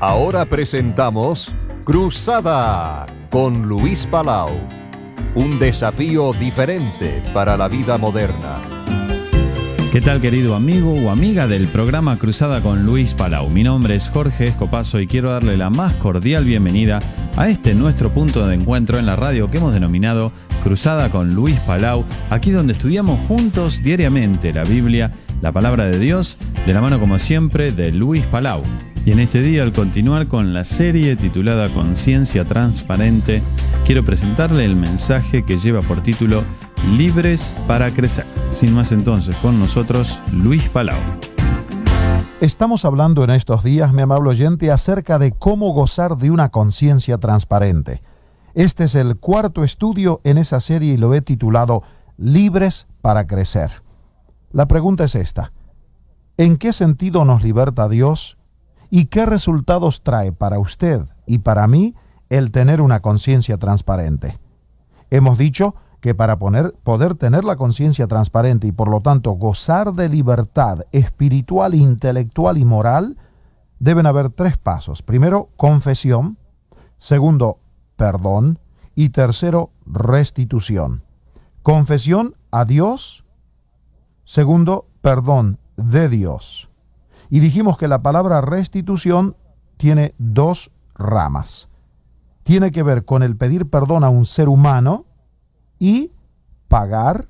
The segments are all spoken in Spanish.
Ahora presentamos Cruzada con Luis Palau. Un desafío diferente para la vida moderna. ¿Qué tal, querido amigo o amiga del programa Cruzada con Luis Palau? Mi nombre es Jorge Escopazo y quiero darle la más cordial bienvenida a este nuestro punto de encuentro en la radio que hemos denominado Cruzada con Luis Palau, aquí donde estudiamos juntos diariamente la Biblia, la palabra de Dios, de la mano como siempre de Luis Palau. Y en este día, al continuar con la serie titulada Conciencia Transparente, quiero presentarle el mensaje que lleva por título Libres para Crecer. Sin más entonces, con nosotros, Luis Palau. Estamos hablando en estos días, mi amable oyente, acerca de cómo gozar de una conciencia transparente. Este es el cuarto estudio en esa serie y lo he titulado Libres para Crecer. La pregunta es esta: ¿en qué sentido nos liberta Dios? ¿Y qué resultados trae para usted y para mí el tener una conciencia transparente? Hemos dicho que para poder tener la conciencia transparente y por lo tanto gozar de libertad espiritual, intelectual y moral, deben haber tres pasos. Primero, confesión. Segundo, perdón. Y tercero, restitución. Confesión a Dios. Segundo, perdón de Dios. Y dijimos que la palabra restitución tiene dos ramas. Tiene que ver con el pedir perdón a un ser humano y pagar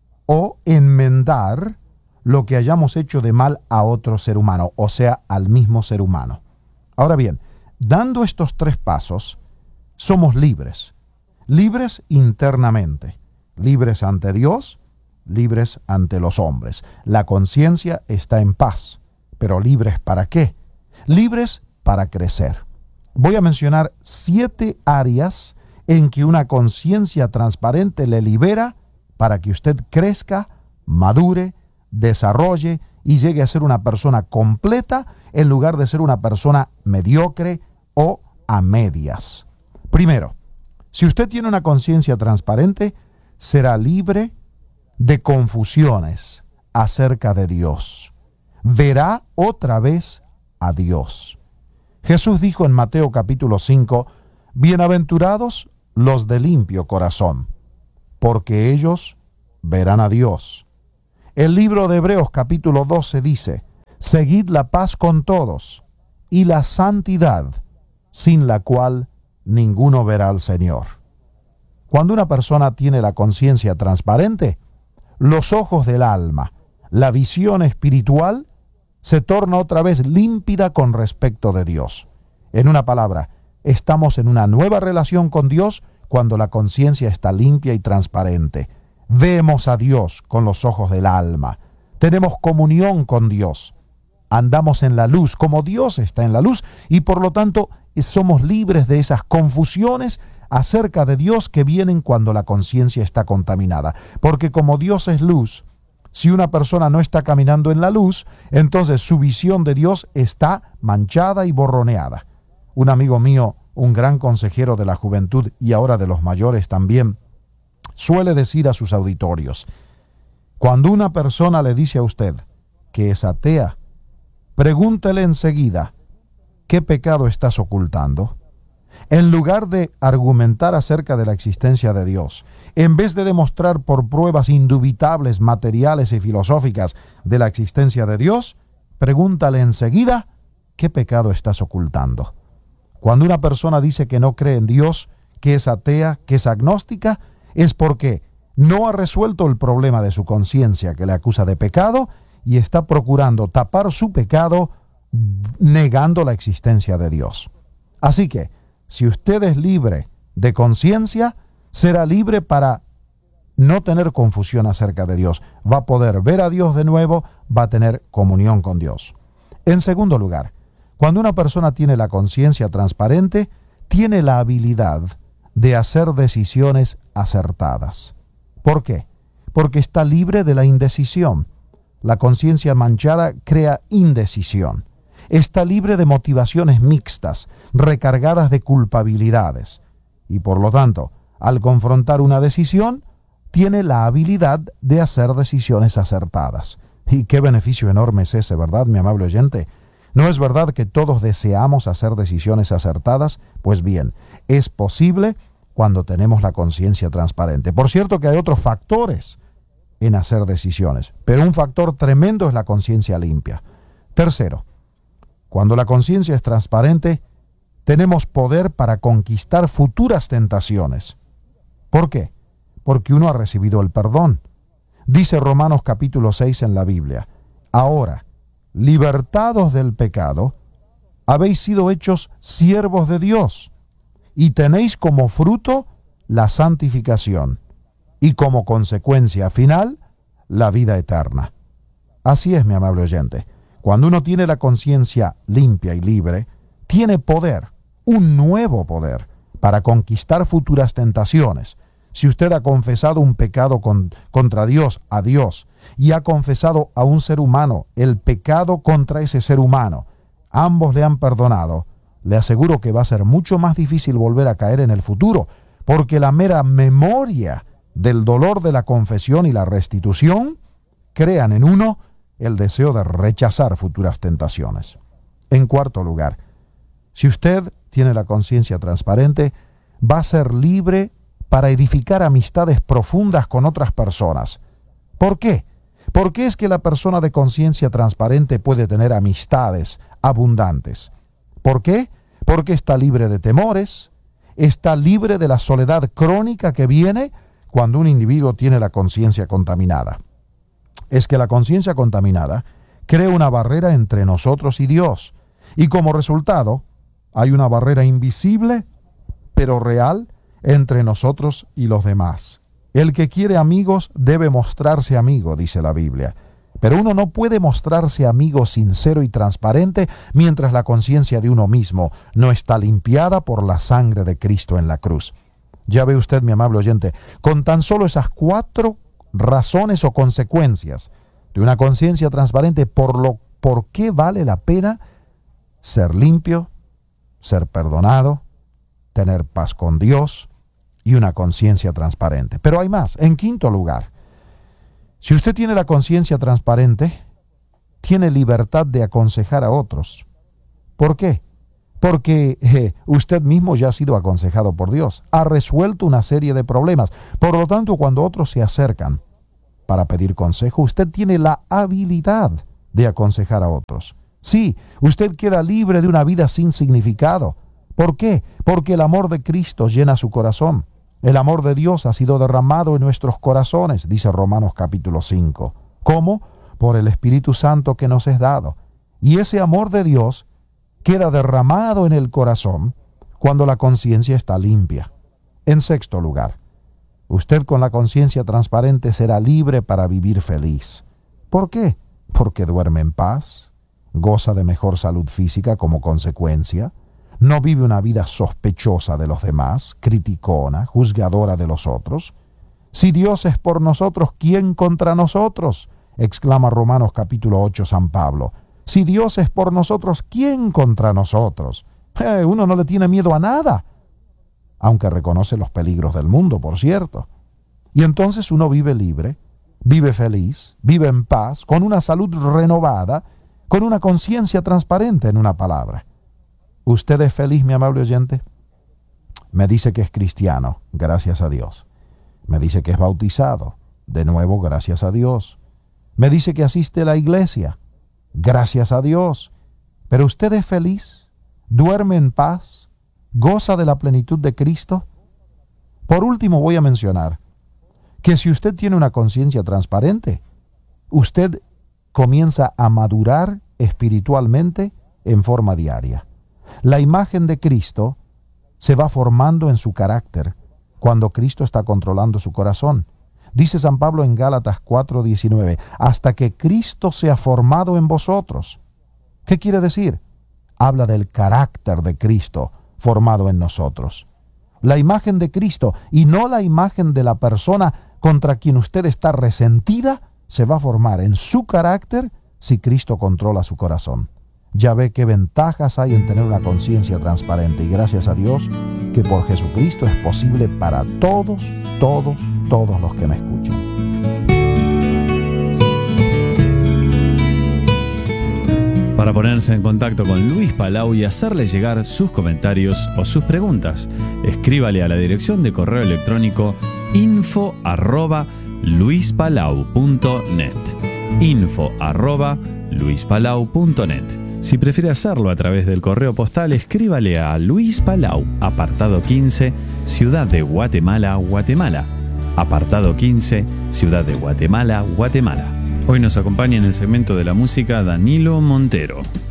o enmendar lo que hayamos hecho de mal a otro ser humano, o sea, al mismo ser humano. Ahora bien, dando estos tres pasos, somos libres. Libres internamente, libres ante Dios, libres ante los hombres. La conciencia está en paz. Pero ¿libres para qué? Libres para crecer. Voy a mencionar 7 áreas en que una conciencia transparente le libera para que usted crezca, madure, desarrolle y llegue a ser una persona completa en lugar de ser una persona mediocre o a medias. Primero, si usted tiene una conciencia transparente, será libre de confusiones acerca de Dios. Verá otra vez a Dios. Jesús dijo en Mateo capítulo 5, bienaventurados los de limpio corazón, porque ellos verán a Dios. El libro de Hebreos capítulo 12 dice, seguid la paz con todos y la santidad, sin la cual ninguno verá al Señor. Cuando una persona tiene la conciencia transparente, los ojos del alma, la visión espiritual, se torna otra vez límpida con respecto de Dios. En una palabra, estamos en una nueva relación con Dios cuando la conciencia está limpia y transparente. Vemos a Dios con los ojos del alma. Tenemos comunión con Dios. Andamos en la luz como Dios está en la luz y por lo tanto somos libres de esas confusiones acerca de Dios que vienen cuando la conciencia está contaminada. Porque como Dios es luz, si una persona no está caminando en la luz, entonces su visión de Dios está manchada y borroneada. Un amigo mío, un gran consejero de la juventud y ahora de los mayores también, suele decir a sus auditorios, cuando una persona le dice a usted que es atea, pregúntele enseguida, ¿qué pecado estás ocultando? En lugar de argumentar acerca de la existencia de Dios, en vez de demostrar por pruebas indubitables, materiales y filosóficas de la existencia de Dios, pregúntale enseguida, ¿qué pecado estás ocultando? Cuando una persona dice que no cree en Dios, que es atea, que es agnóstica, es porque no ha resuelto el problema de su conciencia que le acusa de pecado y está procurando tapar su pecado negando la existencia de Dios. Así que, si usted es libre de conciencia, será libre para no tener confusión acerca de Dios. Va a poder ver a Dios de nuevo, va a tener comunión con Dios. En segundo lugar, cuando una persona tiene la conciencia transparente, tiene la habilidad de hacer decisiones acertadas. ¿Por qué? Porque está libre de la indecisión. La conciencia manchada crea indecisión. Está libre de motivaciones mixtas, recargadas de culpabilidades. Y por lo tanto, al confrontar una decisión, tiene la habilidad de hacer decisiones acertadas. Y qué beneficio enorme es ese, ¿verdad, mi amable oyente? ¿No es verdad que todos deseamos hacer decisiones acertadas? Pues bien, es posible cuando tenemos la conciencia transparente. Por cierto que hay otros factores en hacer decisiones, pero un factor tremendo es la conciencia limpia. Tercero, cuando la conciencia es transparente, tenemos poder para conquistar futuras tentaciones. ¿Por qué? Porque uno ha recibido el perdón. Dice Romanos capítulo 6 en la Biblia: ahora, libertados del pecado, habéis sido hechos siervos de Dios, y tenéis como fruto la santificación, y como consecuencia final, la vida eterna. Así es, mi amable oyente. Cuando uno tiene la conciencia limpia y libre, tiene poder, un nuevo poder, para conquistar futuras tentaciones. Si usted ha confesado un pecado contra Dios, a Dios, y ha confesado a un ser humano el pecado contra ese ser humano, ambos le han perdonado, le aseguro que va a ser mucho más difícil volver a caer en el futuro, porque la mera memoria del dolor de la confesión y la restitución crean en uno el deseo de rechazar futuras tentaciones. En cuarto lugar, si usted tiene la conciencia transparente, va a ser libre para edificar amistades profundas con otras personas. ¿Por qué? ¿Por qué es que la persona de conciencia transparente puede tener amistades abundantes? ¿Por qué? Porque está libre de temores, está libre de la soledad crónica que viene cuando un individuo tiene la conciencia contaminada. Es que la conciencia contaminada crea una barrera entre nosotros y Dios, y como resultado hay una barrera invisible pero real entre nosotros y los demás. El que quiere amigos debe mostrarse amigo, dice la Biblia. Pero uno no puede mostrarse amigo sincero y transparente mientras la conciencia de uno mismo no está limpiada por la sangre de Cristo en la cruz. Ya ve usted, mi amable oyente, con tan solo esas 4 razones o consecuencias de una conciencia transparente, por qué vale la pena ser limpio, ser perdonado, tener paz con Dios y una conciencia transparente. Pero hay más. En quinto lugar, si usted tiene la conciencia transparente, tiene libertad de aconsejar a otros. ¿Por qué? Porque usted mismo ya ha sido aconsejado por Dios, ha resuelto una serie de problemas. Por lo tanto, cuando otros se acercan para pedir consejo, usted tiene la habilidad de aconsejar a otros. Sí, usted queda libre de una vida sin significado. ¿Por qué? Porque el amor de Cristo llena su corazón. El amor de Dios ha sido derramado en nuestros corazones, dice Romanos capítulo 5. ¿Cómo? Por el Espíritu Santo que nos es dado. Y ese amor de Dios queda derramado en el corazón cuando la conciencia está limpia. En sexto lugar, usted con la conciencia transparente será libre para vivir feliz. ¿Por qué? Porque duerme en paz, goza de mejor salud física como consecuencia, no vive una vida sospechosa de los demás, criticona, juzgadora de los otros. Si Dios es por nosotros, ¿quién contra nosotros? Exclama Romanos capítulo 8 San Pablo. Si Dios es por nosotros, ¿quién contra nosotros? Uno no le tiene miedo a nada, aunque reconoce los peligros del mundo, por cierto. Y entonces uno vive libre, vive feliz, vive en paz, con una salud renovada, con una conciencia transparente, en una palabra. ¿Usted es feliz, mi amable oyente? Me dice que es cristiano, gracias a Dios. Me dice que es bautizado, de nuevo, gracias a Dios. Me dice que asiste a la iglesia, gracias a Dios. Pero usted es feliz, duerme en paz, goza de la plenitud de Cristo. Por último, voy a mencionar que si usted tiene una conciencia transparente, usted comienza a madurar espiritualmente en forma diaria. La imagen de Cristo se va formando en su carácter cuando Cristo está controlando su corazón. Dice San Pablo en Gálatas 4:19, hasta que Cristo sea formado en vosotros. ¿Qué quiere decir? Habla del carácter de Cristo formado en nosotros. La imagen de Cristo y no la imagen de la persona contra quien usted está resentida se va a formar en su carácter si Cristo controla su corazón. Ya ve qué ventajas hay en tener una conciencia transparente, y gracias a Dios que por Jesucristo es posible para todos los que me escuchan. Para ponerse en contacto con Luis Palau y hacerle llegar sus comentarios o sus preguntas, escríbale a la dirección de correo electrónico info@luispalau.net. info@luispalau.net. Si prefiere hacerlo a través del correo postal, escríbale a Luis Palau, apartado 15, Ciudad de Guatemala, Guatemala. Apartado 15, Ciudad de Guatemala, Guatemala. Hoy nos acompaña en el segmento de la música Danilo Montero.